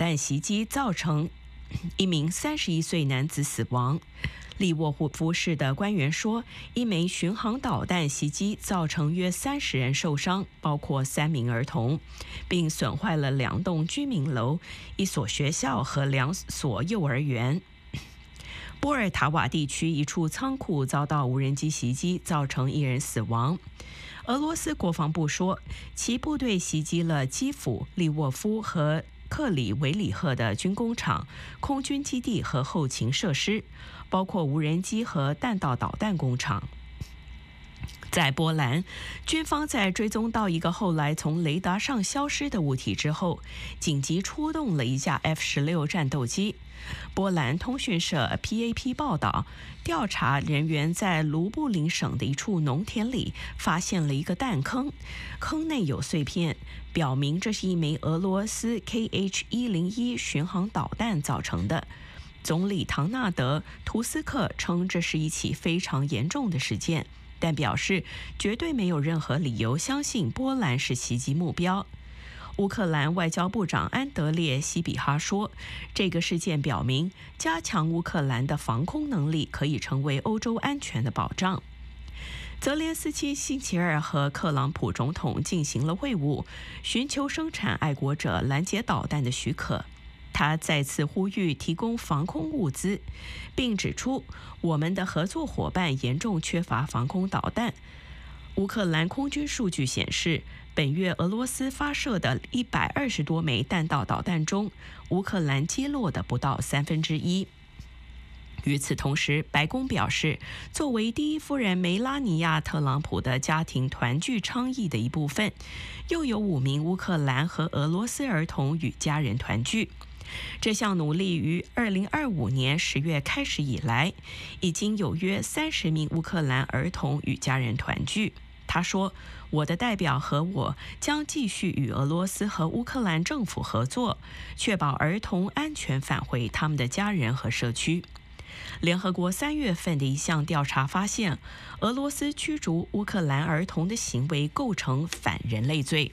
弹袭击造成一名31岁男子死亡。利沃夫市的官员说，一枚巡航导弹袭击造成约30人受伤，包括3名儿童，并损坏了2栋居民楼、1所学校和2所幼儿园。波尔塔瓦地区一处仓库遭到无人机袭击，造成1人死亡。俄罗斯国防部说，其部队袭击了基辅、利沃夫和克里维里赫的军工厂、空军基地和后勤设施，包括无人机和弹道导弹工厂。在波兰，军方在追踪到一个后来从雷达上消失的物体之后，紧急出动了一架 F-16战斗机。波兰通讯社 PAP 报道，调查人员在卢布林省的一处农田里发现了一个弹坑，坑内有碎片，表明这是一枚俄罗斯 KH-101 巡航导弹造成的。总理唐纳德·图斯克称这是一起非常严重的事件，但表示绝对没有任何理由相信波兰是袭击目标。乌克兰外交部长安德烈·西比哈说，这个事件表明，加强乌克兰的防空能力可以成为欧洲安全的保障。泽连斯基星期二和特朗普总统进行了会晤，寻求生产爱国者拦截导弹的许可。他再次呼吁提供防空物资，并指出我们的合作伙伴严重缺乏防空导弹。乌克兰空军数据显示，本月俄罗斯发射的120多枚弹道导弹中，乌克兰击落的不到1/3。与此同时，白宫表示，作为第一夫人梅拉尼亚·特朗普的家庭团聚倡议的一部分，又有5名乌克兰和俄罗斯儿童与家人团聚。这项努力于2025年10月开始以来，已经有约30名乌克兰儿童与家人团聚。他说，我的代表和我将继续与俄罗斯和乌克兰政府合作，确保儿童安全返回他们的家人和社区。联合国3月份的一项调查发现，俄罗斯驱逐乌克兰儿童的行为构成反人类罪。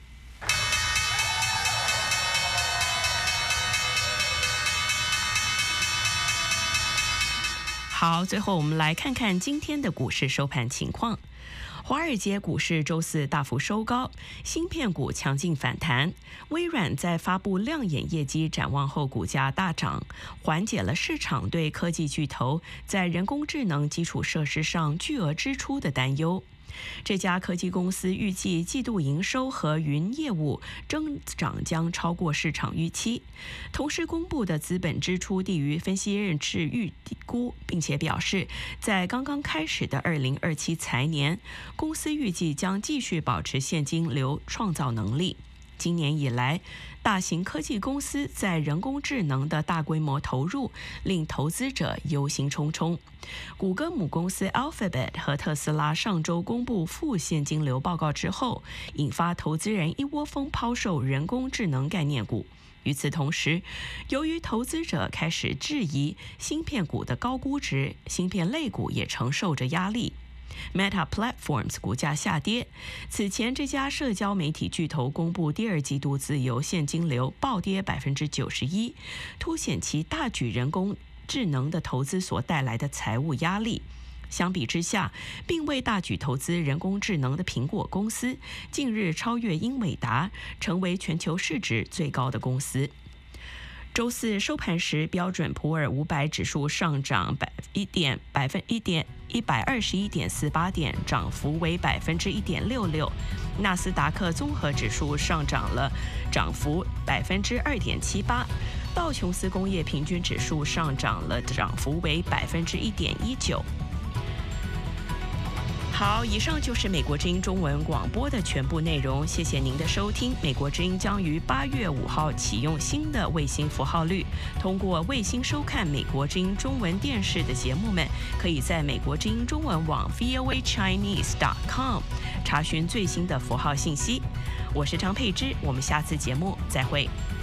好，最后我们来看看今天的股市收盘情况。华尔街股市周四大幅收高，芯片股强劲反弹。微软在发布亮眼业绩展望后，股价大涨，缓解了市场对科技巨头在人工智能基础设施上巨额支出的担忧。这家科技公司预计季度营收和云业务增长将超过市场预期，同时公布的资本支出低于分析人士预估，并且表示在刚刚开始的2027财年，公司预计将继续保持现金流创造能力。今年以来，大型科技公司在人工智能的大规模投入令投资者忧心忡忡。谷歌母公司 Alphabet 和特斯拉上周公布负现金流报告之后，引发投资人一窝蜂抛售人工智能概念股。与此同时，由于投资者开始质疑芯片股的高估值，芯片类股也承受着压力。Meta Platforms 股价下跌。此前，这家社交媒体巨头公布第2季度自由现金流暴跌91%，凸显其大举人工智能的投资所带来的财务压力。相比之下，并未大举投资人工智能的苹果公司，近日超越英伟达，成为全球市值最高的公司。周四收盘时，标准普尔500指数上涨121.48点，涨幅为1.66%。纳斯达克综合指数上涨了，涨幅2.78%。道琼斯工业平均指数上涨了，涨幅为1.19%。好，以上就是美国之音中文广播的全部内容，谢谢您的收听。美国之音将于8月5号启用新的卫星符号率，通过卫星收看美国之音中文电视的节目们，可以在美国之音中文网 voachinese.com 查询最新的符号信息。我是张佩芝，我们下次节目再会。